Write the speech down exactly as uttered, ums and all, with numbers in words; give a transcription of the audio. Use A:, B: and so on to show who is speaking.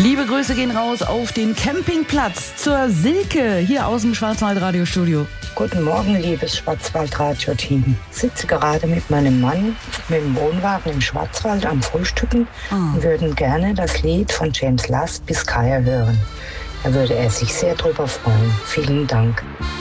A: Liebe Grüße gehen raus auf den Campingplatz zur Silke hier aus dem Schwarzwald-Radiostudio.
B: Guten Morgen, liebes Schwarzwald-Radio-Team. Ich sitze gerade mit meinem Mann mit dem Wohnwagen im Schwarzwald am Frühstücken oh. und würden gerne das Lied von James Last, Biscaya hören. Da würde er sich sehr drüber freuen. Vielen Dank.